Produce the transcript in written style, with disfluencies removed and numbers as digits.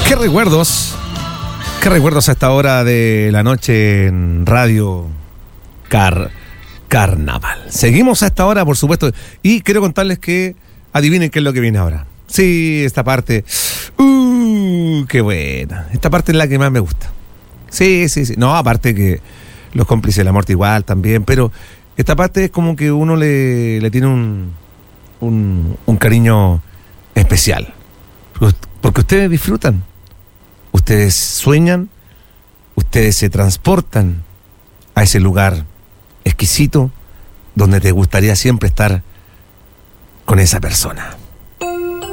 Qué recuerdos a esta hora de la noche en Radio Carnaval. Seguimos a esta hora, por supuesto, y quiero contarles que adivinen qué es lo que viene ahora. Sí, esta parte, qué buena. Esta parte es la que más me gusta. Sí. No, aparte que Los Cómplices de la Muerte igual también, pero esta parte es como que uno le tiene un cariño especial. Porque ustedes disfrutan. Ustedes sueñan, ustedes se transportan a ese lugar exquisito donde te gustaría siempre estar con esa persona.